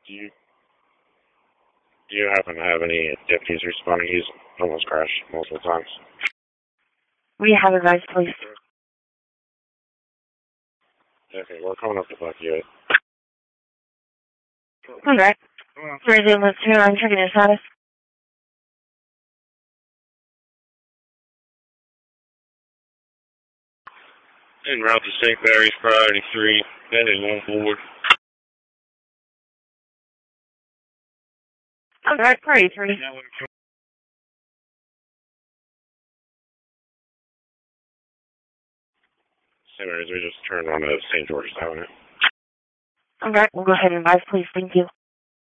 Do you happen to have any deputies responding? He's almost crashed multiple times. We have advised police. Okay, we're coming up to fuck you. Okay. Radio Lift 2, I'm checking your status. En route to St. Mary's, priority 3, heading on forward. Alright, priority 3. St. Mary's, we just turned on to St. George's Avenue. Alright, we'll go ahead and advise police. Thank you.